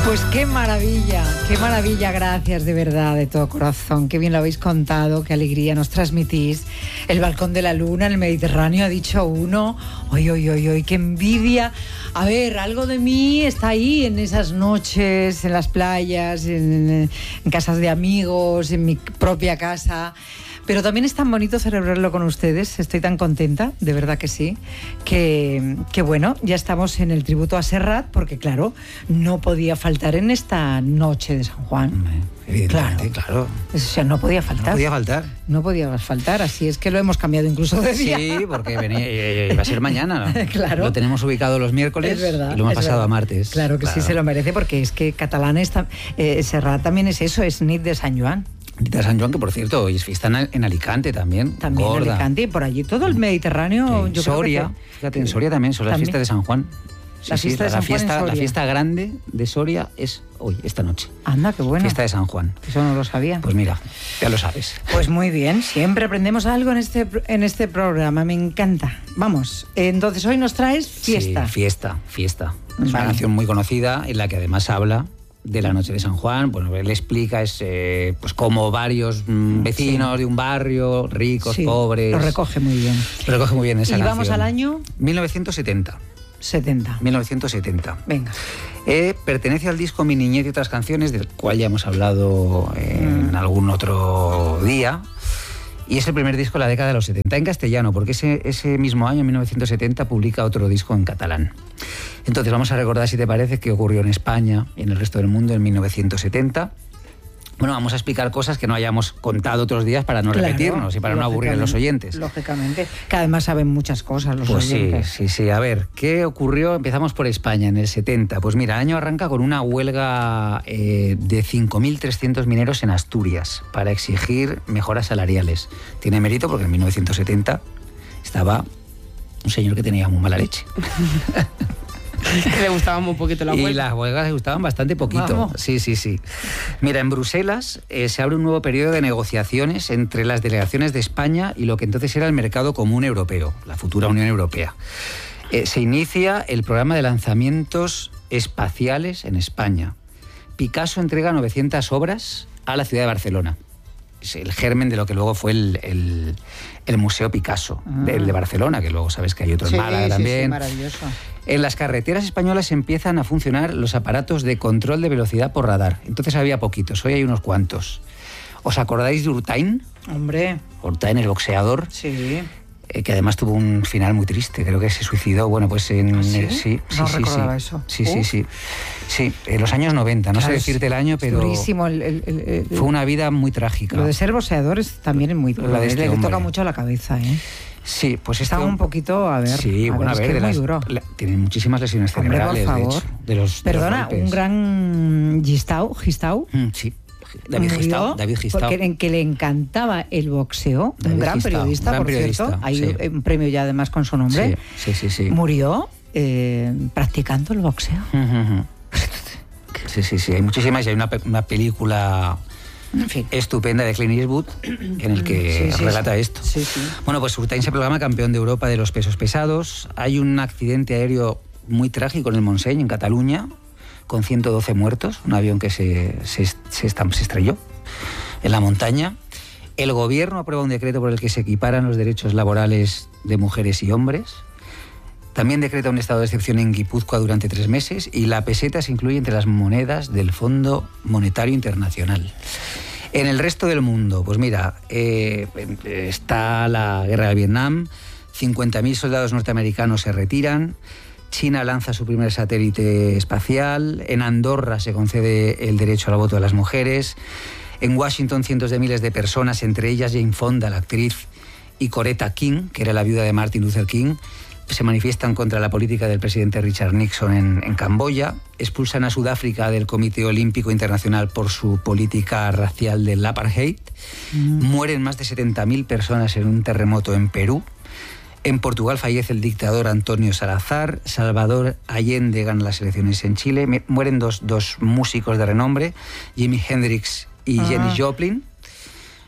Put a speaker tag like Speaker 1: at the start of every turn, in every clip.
Speaker 1: Pues qué maravilla, gracias de verdad, de todo corazón, qué bien lo habéis contado, qué alegría nos transmitís. El balcón de la luna en el Mediterráneo, ha dicho uno, hoy, qué envidia. A ver, algo de mí está ahí en esas noches, en las playas, en casas de amigos, en mi propia casa. Pero también es tan bonito celebrarlo con ustedes, estoy tan contenta, de verdad que sí, que bueno, ya estamos en el tributo a Serrat, porque claro, no podía faltar en esta noche de San Juan.
Speaker 2: Evidentemente, claro.
Speaker 1: O sea, no podía faltar. No podía faltar, así es que lo hemos cambiado incluso de día.
Speaker 2: Sí, porque iba a ser mañana, ¿no?
Speaker 1: Claro.
Speaker 2: Lo tenemos ubicado los miércoles,
Speaker 1: es verdad,
Speaker 2: y lo hemos pasado a martes.
Speaker 1: Claro que sí se lo merece, porque es que catalán Serrat también es eso, es nit de San Joan.
Speaker 2: De San Joan, que por cierto, hoy es fiesta en Alicante también.
Speaker 1: También en Alicante y por allí, todo el Mediterráneo.
Speaker 2: Yo Soria,
Speaker 1: creo que
Speaker 2: fíjate, en Soria también, son las fiestas de San Juan.
Speaker 1: La
Speaker 2: fiesta grande de Soria es hoy, esta noche.
Speaker 1: Anda, qué bueno.
Speaker 2: Fiesta de San Juan.
Speaker 1: Eso no lo sabía.
Speaker 2: Pues mira, ya lo sabes.
Speaker 1: Pues muy bien, siempre aprendemos algo en este programa, me encanta. Vamos, entonces hoy nos traes fiesta.
Speaker 2: Sí, fiesta. Es una canción muy conocida en la que además habla de la noche de San Juan. Bueno, él explica pues como varios vecinos de un barrio, ricos, pobres.
Speaker 1: Lo recoge muy bien.
Speaker 2: Esa canción.
Speaker 1: ¿Y vamos al año?
Speaker 2: 1970. 1970.
Speaker 1: Venga.
Speaker 2: Pertenece al disco Mi Niñez y otras canciones, del cual ya hemos hablado en algún otro día. Y es el primer disco de la década de los 70 en castellano, porque ese mismo año, en 1970, publica otro disco en catalán. Entonces vamos a recordar, si te parece, qué ocurrió en España y en el resto del mundo en 1970. Bueno, vamos a explicar cosas que no hayamos contado otros días para no repetirnos y para no aburrir a los oyentes.
Speaker 1: Lógicamente, que además saben muchas cosas los oyentes.
Speaker 2: Sí. A ver, ¿qué ocurrió? Empezamos por España en el 70. Pues mira, el año arranca con una huelga de 5.300 mineros en Asturias para exigir mejoras salariales. Tiene mérito porque en 1970 estaba un señor que tenía muy mala leche.
Speaker 3: Que le gustaba muy poquito la huelga.
Speaker 2: Y las huelgas le gustaban bastante poquito.
Speaker 1: Vamos.
Speaker 2: Sí. Mira, en Bruselas se abre un nuevo periodo de negociaciones entre las delegaciones de España y lo que entonces era el Mercado Común Europeo, la futura Unión Europea. Se inicia el programa de lanzamientos espaciales en España. Picasso entrega 900 obras a la ciudad de Barcelona. Es el germen de lo que luego fue el Museo Picasso de Barcelona, que luego sabes que hay otro en Málaga también.
Speaker 1: Sí, maravilloso.
Speaker 2: En las carreteras españolas empiezan a funcionar los aparatos de control de velocidad por radar. Entonces había poquitos, hoy hay unos cuantos. ¿Os acordáis de Urtain?
Speaker 1: Hombre.
Speaker 2: Urtain, el boxeador.
Speaker 1: Sí.
Speaker 2: Que además tuvo un final muy triste, creo que se suicidó. Bueno, pues en...
Speaker 1: ¿Sí? No recordaba eso.
Speaker 2: Sí, en los años 90, no sé decirte el año, pero...
Speaker 1: Durísimo.
Speaker 2: Fue una vida muy trágica.
Speaker 1: Lo de ser boxeador también es muy... le toca mucho a la cabeza, ¿eh?
Speaker 2: Sí, pues
Speaker 1: está un poquito, a ver...
Speaker 2: Sí, bueno, a ver,
Speaker 1: es muy duro.
Speaker 2: Tienen muchísimas lesiones cerebrales,
Speaker 1: por favor.
Speaker 2: de hecho.
Speaker 1: Perdona, un gran Gistau.
Speaker 2: Sí. David Gistau.
Speaker 1: Porque que le encantaba el boxeo, un gran periodista, por cierto. Hay un premio ya además con su nombre.
Speaker 2: Sí.
Speaker 1: Murió practicando el boxeo.
Speaker 2: Sí. Hay muchísimas. Y hay una película estupenda de Clint Eastwood en el que relata esto.
Speaker 1: Sí.
Speaker 2: Bueno, pues Urtain se proclama campeón de Europa de los pesos pesados. Hay un accidente aéreo muy trágico en el Montseny, en Cataluña, con 112 muertos, un avión que se estrelló en la montaña. El gobierno aprueba un decreto por el que se equiparan los derechos laborales de mujeres y hombres. También decreta un estado de excepción en Guipúzcoa durante 3 meses y la peseta se incluye entre las monedas del Fondo Monetario Internacional. En el resto del mundo, pues mira, está la guerra de Vietnam, 50.000 soldados norteamericanos se retiran, China lanza su primer satélite espacial, en Andorra se concede el derecho al voto de las mujeres, en Washington cientos de miles de personas, entre ellas Jane Fonda, la actriz, y Coretta King, que era la viuda de Martin Luther King, se manifiestan contra la política del presidente Richard Nixon en Camboya, expulsan a Sudáfrica del Comité Olímpico Internacional por su política racial del apartheid, mueren más de 70.000 personas en un terremoto en Perú. En Portugal fallece el dictador Antonio Salazar, Salvador Allende gana las elecciones en Chile, mueren dos músicos de renombre, Jimi Hendrix y Janis Joplin.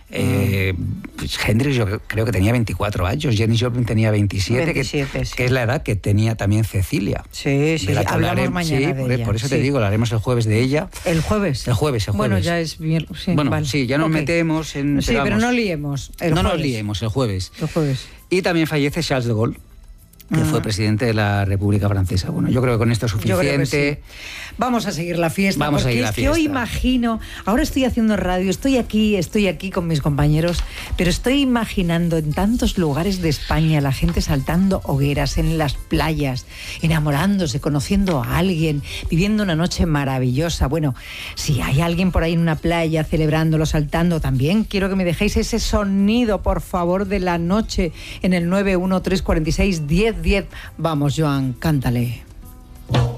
Speaker 2: Pues Hendrix yo creo que tenía 24 años, Janis Joplin tenía 27,
Speaker 1: 27, sí.
Speaker 2: que es la edad que tenía también Cecilia.
Speaker 1: Sí, sí, hablamos mañana de ella.
Speaker 2: Por eso te digo, hablaremos el jueves de ella.
Speaker 1: ¿El jueves?
Speaker 2: El jueves.
Speaker 1: Bueno, ya es bien. Sí,
Speaker 2: bueno,
Speaker 1: vale.
Speaker 2: sí, ya nos metemos en...
Speaker 1: Sí, pero no liemos.
Speaker 2: No nos liemos, el jueves.
Speaker 1: El jueves.
Speaker 2: Y también fallece Charles de Gaulle, que fue presidente de la República Francesa. Bueno, yo creo que con esto es suficiente.
Speaker 1: Sí. Vamos a seguir la fiesta.
Speaker 2: Vamos
Speaker 1: porque
Speaker 2: a seguir la fiesta.
Speaker 1: Yo imagino, ahora estoy haciendo radio, estoy aquí con mis compañeros, pero estoy imaginando en tantos lugares de España la gente saltando hogueras en las playas, enamorándose, conociendo a alguien, viviendo una noche maravillosa. Bueno, si hay alguien por ahí en una playa celebrándolo, saltando, también quiero que me dejéis ese sonido, por favor, de la noche en el 913461010. Vamos, Joan, cántale.